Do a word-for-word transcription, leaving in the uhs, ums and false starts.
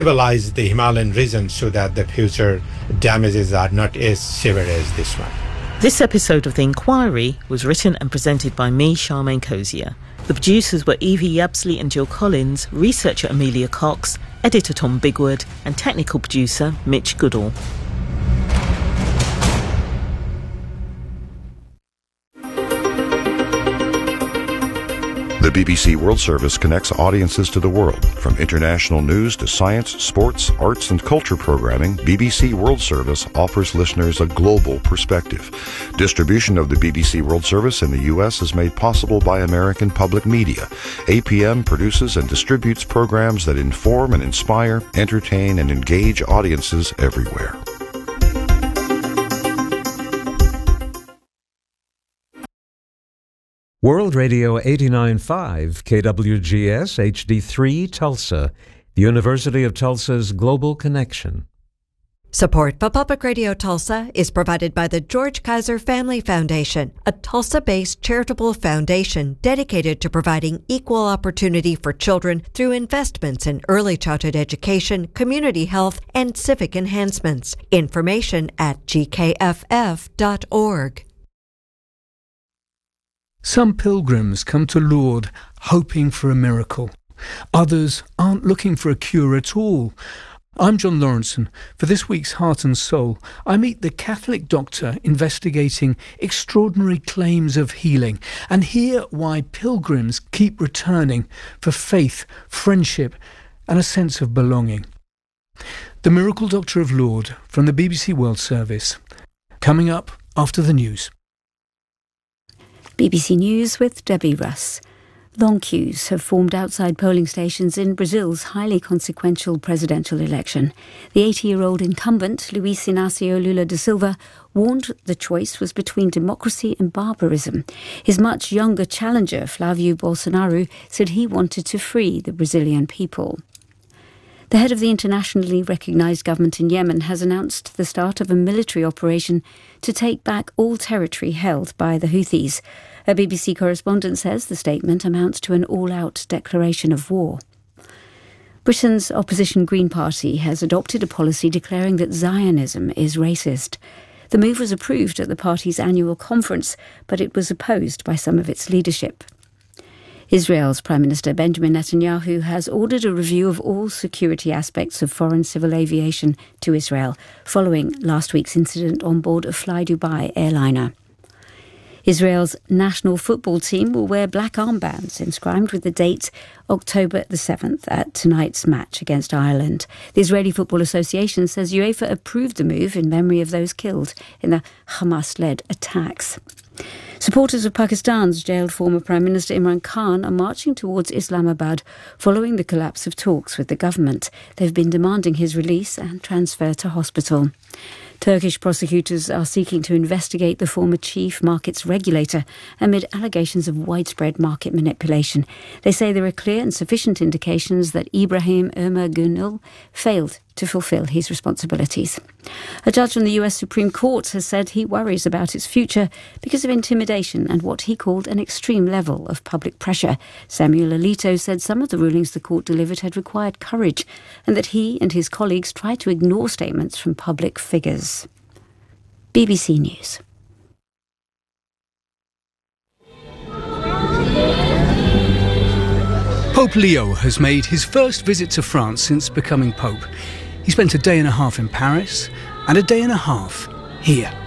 stabilize the Himalayan region so that the future damages are not as severe as this one. This episode of The Inquiry was written and presented by me, Charmaine Cozier. The producers were Evie Yabsley and Jill Collins, researcher Amelia Cox, editor Tom Bigwood, and technical producer Mitch Goodall. The B B C World Service connects audiences to the world. From international news to science, sports, arts and culture programming, B B C World Service offers listeners a global perspective. Distribution of the B B C World Service in the U S is made possible by American Public Media. A P M produces and distributes programs that inform and inspire, entertain and engage audiences everywhere. World Radio eighty-nine point five, K W G S H D three Tulsa, the University of Tulsa's Global Connection. Support for Public Radio Tulsa is provided by the George Kaiser Family Foundation, a Tulsa-based charitable foundation dedicated to providing equal opportunity for children through investments in early childhood education, community health, and civic enhancements. Information at g k f f dot org. Some pilgrims come to Lourdes hoping for a miracle. Others aren't looking for a cure at all. I'm John Lawrenson. For this week's Heart and Soul, I meet the Catholic doctor investigating extraordinary claims of healing and hear why pilgrims keep returning for faith, friendship and a sense of belonging. The Miracle Doctor of Lourdes from the B B C World Service. Coming up after the news. B B C News with Debbie Russ. Long queues have formed outside polling stations in Brazil's highly consequential presidential election. The eighty-year-old incumbent, Luiz Inácio Lula da Silva, warned the choice was between democracy and barbarism. His much younger challenger, Flávio Bolsonaro, said he wanted to free the Brazilian people. The head of the internationally recognised government in Yemen has announced the start of a military operation to take back all territory held by the Houthis. A B B C correspondent says the statement amounts to an all-out declaration of war. Britain's opposition Green Party has adopted a policy declaring that Zionism is racist. The move was approved at the party's annual conference, but it was opposed by some of its leadership. Israel's Prime Minister Benjamin Netanyahu has ordered a review of all security aspects of foreign civil aviation to Israel, following last week's incident on board a Fly Dubai airliner. Israel's national football team will wear black armbands inscribed with the date October the seventh at tonight's match against Ireland. The Israeli Football Association says UEFA approved the move in memory of those killed in the Hamas-led attacks. Supporters of Pakistan's jailed former Prime Minister Imran Khan are marching towards Islamabad following the collapse of talks with the government. They've been demanding his release and transfer to hospital. Turkish prosecutors are seeking to investigate the former chief markets regulator amid allegations of widespread market manipulation. They say there are clear and sufficient indications that Ibrahim Ermagünül failed to fulfill his responsibilities. A judge on the U S Supreme Court has said he worries about its future because of intimidation and what he called an extreme level of public pressure. Samuel Alito said some of the rulings the court delivered had required courage and that he and his colleagues tried to ignore statements from public figures. B B C News. Pope Leo has made his first visit to France since becoming Pope. He spent a day and a half in Paris and a day and a half here.